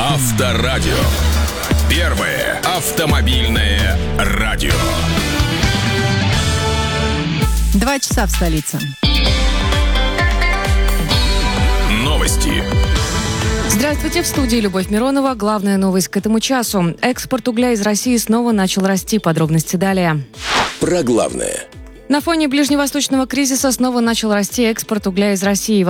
Авторадио. Первое автомобильное радио. 2 часа в столице. Новости. Здравствуйте, в студии Любовь Миронова. Главная новость к этому часу. Экспорт угля из России снова начал расти. Подробности далее. Про главное. На фоне ближневосточного кризиса снова начал расти экспорт угля из России.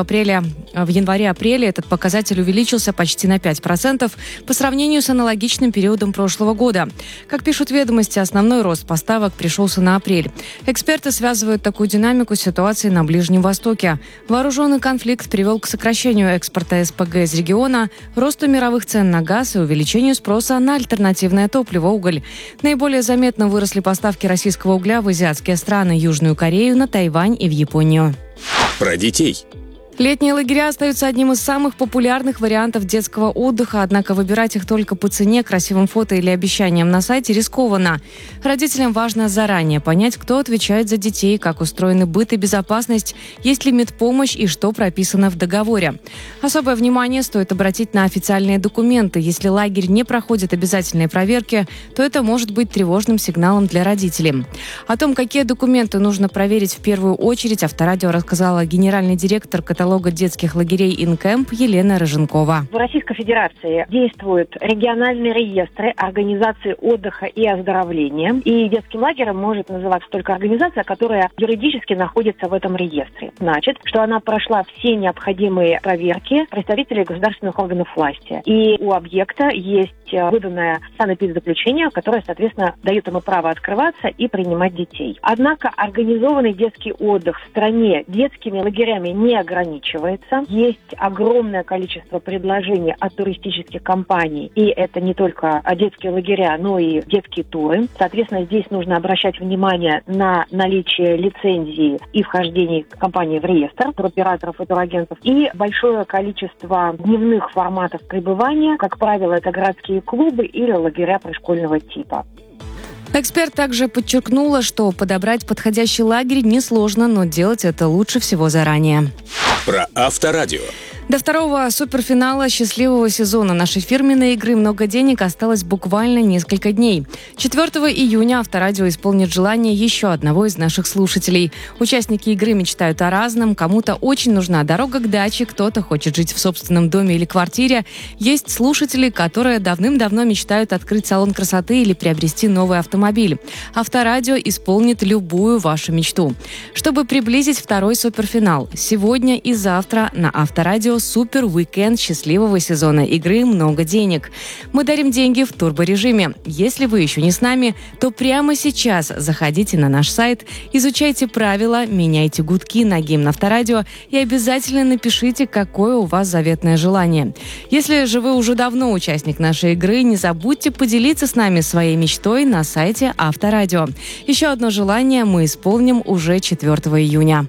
В январе-апреле этот показатель увеличился почти на 5% по сравнению с аналогичным периодом прошлого года. Как пишут ведомости, основной рост поставок пришелся на апрель. Эксперты связывают такую динамику с ситуацией на Ближнем Востоке. Вооруженный конфликт привел к сокращению экспорта СПГ из региона, росту мировых цен на газ и увеличению спроса на альтернативное топливо уголь. Наиболее заметно выросли поставки российского угля в азиатские страны, Южную Корею, на Тайвань и в Японию. Про детей. Летние лагеря остаются одним из самых популярных вариантов детского отдыха, однако выбирать их только по цене, красивым фото или обещаниям на сайте рискованно. Родителям важно заранее понять, кто отвечает за детей, как устроены быт и безопасность, есть ли медпомощь и что прописано в договоре. Особое внимание стоит обратить на официальные документы. Если лагерь не проходит обязательные проверки, то это может быть тревожным сигналом для родителей. О том, какие документы нужно проверить в первую очередь, Авторадио рассказала генеральный директор каталога детских лагерей «Инкэмп» Елена Рыженкова. В Российской Федерации действуют региональные реестры организации отдыха и оздоровления. И детским лагерем может называться только организация, которая юридически находится в этом реестре. Значит, что она прошла все необходимые проверки представителей государственных органов власти. И у объекта есть выданное санэпидзаключение, которое, соответственно, дает ему право открываться и принимать детей. Однако организованный детский отдых в стране детскими лагерями не ограничивается. Есть огромное количество предложений от туристических компаний. И это не только детские лагеря, но и детские туры. Соответственно, здесь нужно обращать внимание на наличие лицензии и вхождения компании в реестр туроператоров и турагентов. И большое количество дневных форматов пребывания. Как правило, это городские клубы или лагеря пришкольного типа. Эксперт также подчеркнула, что подобрать подходящий лагерь несложно, но делать это лучше всего заранее. Про Авторадио. До второго суперфинала счастливого сезона нашей фирменной игры «Много денег» осталось буквально несколько дней. 4 июня Авторадио исполнит желание еще одного из наших слушателей. Участники игры мечтают о разном. Кому-то очень нужна дорога к даче, кто-то хочет жить в собственном доме или квартире. Есть слушатели, которые давным-давно мечтают открыть салон красоты или приобрести новый автомобиль. Авторадио исполнит любую вашу мечту. Чтобы приблизить второй суперфинал, сегодня и завтра на Авторадио супер-уикенд счастливого сезона игры «Много денег». Мы дарим деньги в турборежиме. Если вы еще не с нами, то прямо сейчас заходите на наш сайт, изучайте правила, меняйте гудки на гимн Авторадио и обязательно напишите, какое у вас заветное желание. Если же вы уже давно участник нашей игры, не забудьте поделиться с нами своей мечтой на сайте Авторадио. Еще одно желание мы исполним уже 4 июня.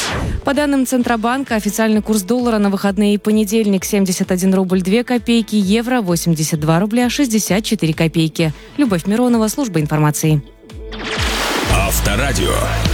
По данным Центробанка, официальный курс доллара на выходные и понедельник 71 рубль 2 копейки, евро 82 рубля 64 копейки. Любовь Миронова, служба информации. Авторадио.